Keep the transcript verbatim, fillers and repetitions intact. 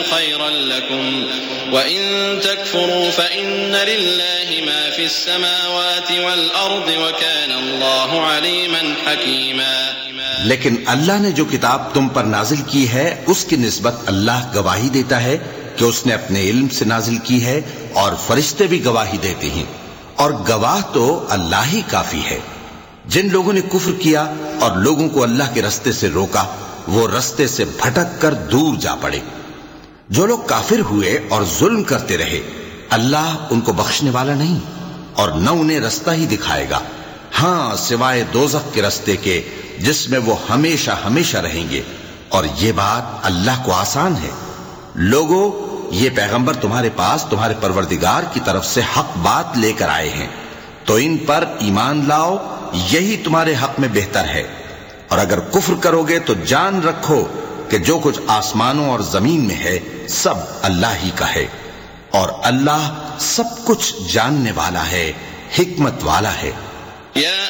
خيرا لكم وإن تكفروا فإن لله ما في السماوات والأرض وكان الله عليما حكيما. لیکن اللہ نے جو کتاب تم پر نازل کی ہے اس کی نسبت اللہ گواہی دیتا ہے کہ اس نے اپنے علم سے نازل کی ہے، اور فرشتے بھی گواہی دیتے ہیں، اور گواہ تو اللہ ہی کافی ہے. جن لوگوں نے کفر کیا اور لوگوں کو اللہ کے رستے سے روکا، وہ رستے سے بھٹک کر دور جا پڑے. جو لوگ کافر ہوئے اور ظلم کرتے رہے، اللہ ان کو بخشنے والا نہیں اور نہ انہیں رستہ ہی دکھائے گا، ہاں سوائے دوزخ کے رستے کے جس میں وہ ہمیشہ ہمیشہ رہیں گے، اور یہ بات اللہ کو آسان ہے. لوگوں، یہ پیغمبر تمہارے پاس تمہارے پروردگار کی طرف سے حق بات لے کر آئے ہیں، تو ان پر ایمان لاؤ، یہی تمہارے حق میں بہتر ہے. اور اگر کفر کرو گے تو جان رکھو کہ جو کچھ آسمانوں اور زمین میں ہے سب اللہ ہی کا ہے، اور اللہ سب کچھ جاننے والا ہے، حکمت والا ہے. يا